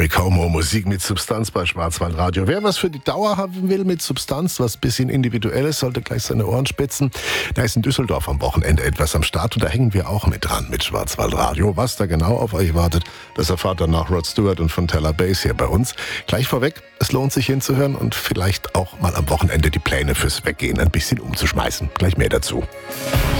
Perry Como, Musik mit Substanz bei Schwarzwaldradio. Wer was für die Dauer haben will mit Substanz, was bisschen Individuelles, sollte gleich seine Ohren spitzen. Da ist in Düsseldorf am Wochenende etwas am Start und da hängen wir auch mit dran mit Schwarzwaldradio. Was da genau auf euch wartet, das erfahrt dann nach Rod Stewart und Fontella Bass hier bei uns. Gleich vorweg, es lohnt sich hinzuhören und vielleicht auch mal am Wochenende die Pläne fürs Weggehen ein bisschen umzuschmeißen. Gleich mehr dazu.